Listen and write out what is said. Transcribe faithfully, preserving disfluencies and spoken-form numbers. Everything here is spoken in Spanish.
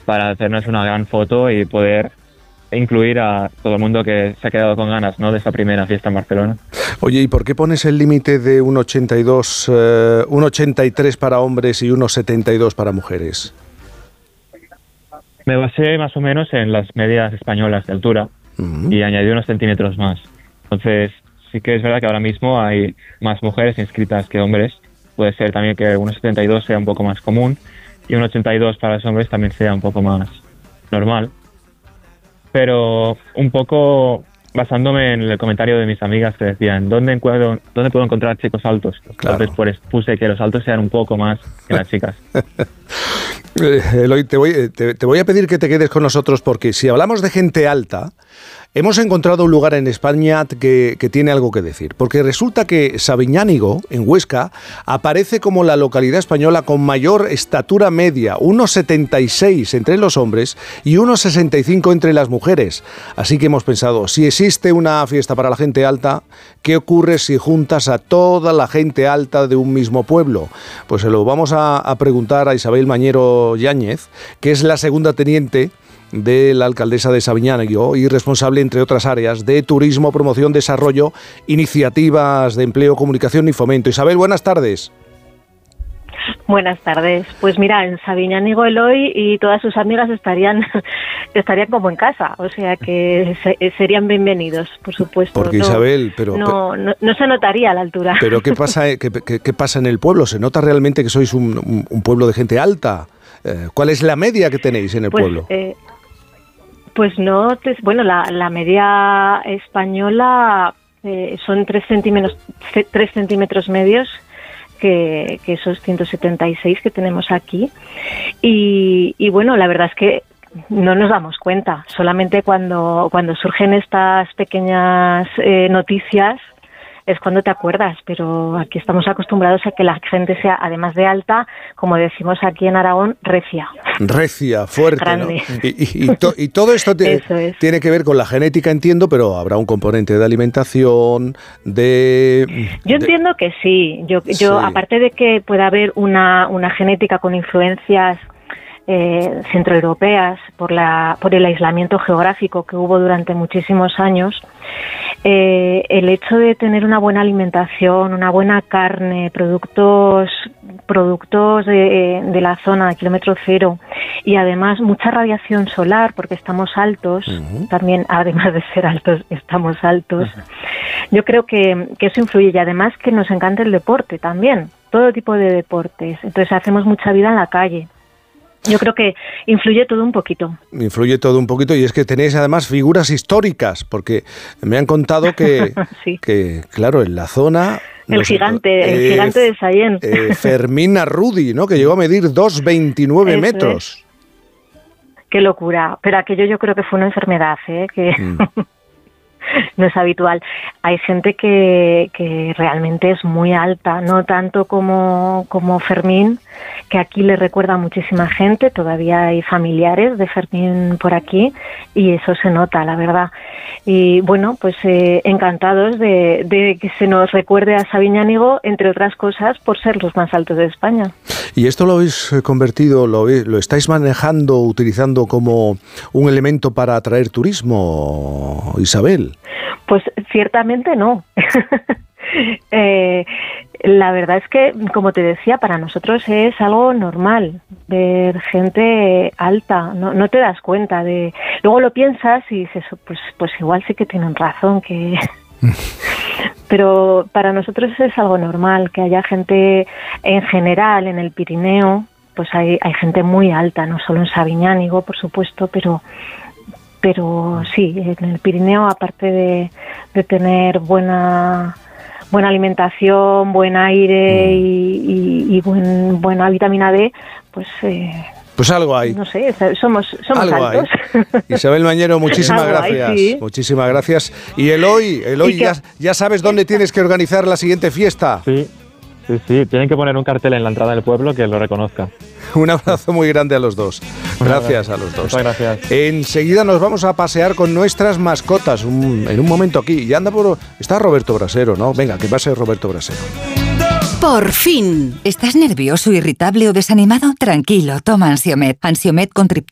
para hacernos una gran foto y poder incluir a todo el mundo que se ha quedado con ganas, ¿no?, de esta primera fiesta en Barcelona. Oye, ¿y por qué pones el límite de uno ochenta y dos, eh, uno ochenta y tres para hombres y uno setenta y dos para mujeres? Me basé más o menos en las medias españolas de altura uh-huh. y añadí unos centímetros más. Entonces, sí que es verdad que ahora mismo hay más mujeres inscritas que hombres. Puede ser también que uno setenta y dos sea un poco más común y uno ochenta y dos para los hombres también sea un poco más normal. Pero un poco basándome en el comentario de mis amigas que decían, ¿dónde, encuentro, ¿dónde puedo encontrar chicos altos? Claro. Entonces pues, puse que los altos sean un poco más que las chicas. eh, Eloy, te voy, te, te voy a pedir que te quedes con nosotros porque si hablamos de gente alta, hemos encontrado un lugar en España que, que tiene algo que decir, porque resulta que Sabiñánigo, en Huesca, aparece como la localidad española con mayor estatura media, uno setenta y seis entre los hombres y uno sesenta y cinco entre las mujeres. Así que hemos pensado, si existe una fiesta para la gente alta, ¿qué ocurre si juntas a toda la gente alta de un mismo pueblo? Pues se lo vamos a, a preguntar a Isabel Mañero Yáñez, que es la segunda teniente de la alcaldesa de Sabiñánigo y responsable, entre otras áreas, de turismo, promoción, desarrollo, iniciativas de empleo, comunicación y fomento. Isabel, buenas tardes. Buenas tardes. Pues mira, en Sabiñánigo Eloy y todas sus amigas estarían estarían como en casa, o sea que se, serían bienvenidos, por supuesto. Porque no, Isabel, pero no, no, no se notaría a la altura. Pero ¿qué pasa, qué, qué, qué pasa en el pueblo? ¿Se nota realmente que sois un, un, un pueblo de gente alta? Eh, ¿Cuál es la media que tenéis en el pues, pueblo? Eh, Pues no, bueno, la, la media española eh, son tres centímetros, tres centímetros medios, que, que esos ciento setenta y seis que tenemos aquí. Y, y bueno, la verdad es que no nos damos cuenta, solamente cuando, cuando surgen estas pequeñas eh, noticias es cuando te acuerdas, pero aquí estamos acostumbrados a que la gente sea, además de alta, como decimos aquí en Aragón, recia. Recia, fuerte, grande. ¿no? Y, y, y, to, y todo esto te, es. tiene que ver con la genética, entiendo, pero habrá un componente de alimentación, de... Yo de... entiendo que sí. Yo, yo sí. aparte de que pueda haber una, una genética con influencias eh, centroeuropeas por, la, por el aislamiento geográfico que hubo durante muchísimos años, Eh, el hecho de tener una buena alimentación, una buena carne, productos productos de, de la zona de kilómetro cero y además mucha radiación solar porque estamos altos, uh-huh. también además de ser altos estamos altos, uh-huh. yo creo que, que eso influye y además que nos encanta el deporte también, todo tipo de deportes, entonces hacemos mucha vida en la calle. Yo creo que influye todo un poquito. Influye todo un poquito y es que tenéis además figuras históricas, porque me han contado que, sí. que claro, en la zona... El no gigante, sé, el eh, gigante de Sallent. Eh, Fermín Arrudi, ¿no? Que llegó a medir dos veintinueve metros. Es. Qué locura. Pero aquello yo creo que fue una enfermedad, ¿eh? Que... Mm. No es habitual. Hay gente que, que realmente es muy alta, no tanto como, como Fermín, que aquí le recuerda a muchísima gente, todavía hay familiares de Fermín por aquí y eso se nota, la verdad. Y bueno, pues eh, encantados de, de que se nos recuerde a Sabiñánigo, entre otras cosas, por ser los más altos de España. ¿Y esto lo habéis convertido, lo, lo estáis manejando, utilizando como un elemento para atraer turismo, Isabel? Pues ciertamente no. eh, la verdad es que, como te decía, para nosotros es algo normal ver gente alta. No, no te das cuenta de. Luego lo piensas y dices, pues, pues igual sí que tienen razón, que. Pero para nosotros es algo normal que haya gente en general en el Pirineo. Pues hay, hay gente muy alta, no solo en Sabiñánigo, por supuesto, pero. Pero sí, en el Pirineo, aparte de, de tener buena buena alimentación, buen aire y, y, y buen, buena vitamina D, pues... Eh, pues algo hay. No sé, somos, somos algo altos. Hay. Isabel Mañero, muchísimas gracias. Hay, sí. Muchísimas gracias. Y Eloy, Eloy ya, ya sabes dónde tienes que organizar la siguiente fiesta. Sí, sí, sí. Tienen que poner un cartel en la entrada del pueblo que lo reconozca. Un abrazo muy grande a los dos. Gracias a los dos. Muchas gracias. Enseguida nos vamos a pasear con nuestras mascotas. Un, en un momento aquí. Y anda por... Está Roberto Brasero, ¿no? Venga, que pase Roberto Brasero. ¡Por fin! ¿Estás nervioso, irritable o desanimado? Tranquilo, toma Ansiomed. Ansiomed con triptófano